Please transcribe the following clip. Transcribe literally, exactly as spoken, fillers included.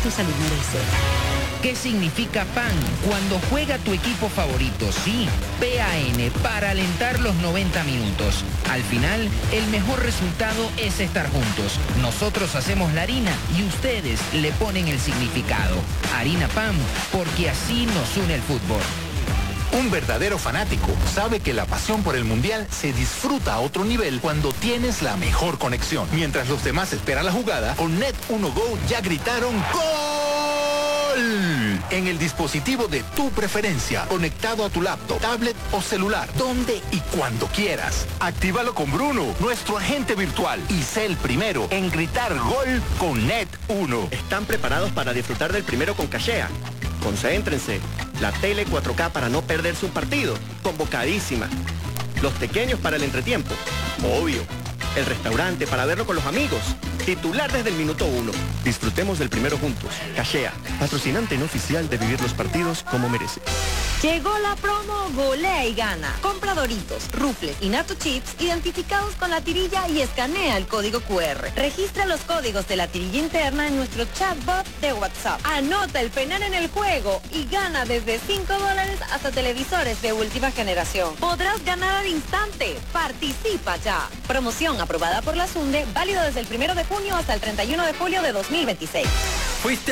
tu salud merece. ¿Qué significa P A N cuando juega tu equipo favorito? Sí, P A N, para alentar los noventa minutos. Al final, el mejor resultado es estar juntos. Nosotros hacemos la harina y ustedes le ponen el significado. Harina P A N, porque así nos une el fútbol. Un verdadero fanático sabe que la pasión por el Mundial se disfruta a otro nivel cuando tienes la mejor conexión. Mientras los demás esperan la jugada, con Net uno Go ya gritaron ¡Gol! En el dispositivo de tu preferencia, conectado a tu laptop, tablet o celular, donde y cuando quieras. Actívalo con Bruno, nuestro agente virtual, y sé el primero en gritar gol con Net uno. ¿Están preparados para disfrutar del primero con Cachea? Concéntrense. La tele cuatro K para no perderse un partido. Convocadísima. Los pequeños para el entretiempo. Obvio. El restaurante para verlo con los amigos. Titular desde el minuto uno. Disfrutemos del primero juntos. Cachea, patrocinante no oficial de vivir los partidos como merece. Llegó la promo Golea y Gana. Compra Doritos, Rufles y Nacho Chips identificados con la tirilla y escanea el código cu erre. Registra los códigos de la tirilla interna en nuestro chatbot de WhatsApp. Anota el penal en el juego y gana desde cinco dólares hasta televisores de última generación. Podrás ganar al instante. Participa ya. Promoción aprobada por la SUNDE, válido desde el primero de junio hasta el treinta y uno de julio de dos mil veintiséis. Fuiste